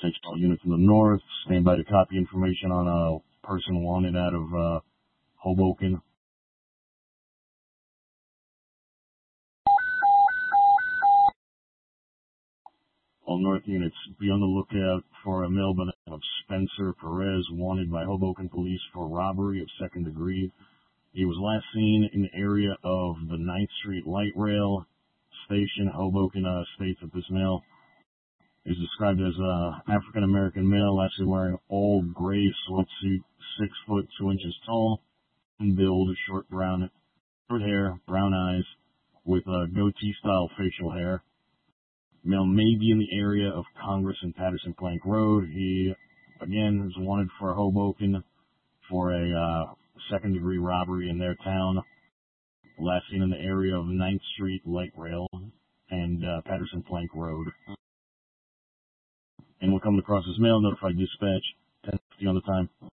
All units in the north, stand by to copy information on a person wanted out of Hoboken. All north units, be on the lookout for a male by the name of Spencer Perez, wanted by Hoboken police for robbery of second degree. He was last seen in the area of the 9th Street Light Rail Station. Hoboken states that this male is described as a African-American male, actually wearing all gray sweatsuit, 6 foot 2 inches tall, and build, short hair, brown eyes, with goatee-style facial hair. Male may be in the area of Congress and Patterson Plank Road. He, again, is wanted for Hoboken for a second-degree robbery in their town. Last seen in the area of 9th Street Light Rail and Patterson Plank Road. And we'll come across this male, notify dispatch, 10:50 on the time.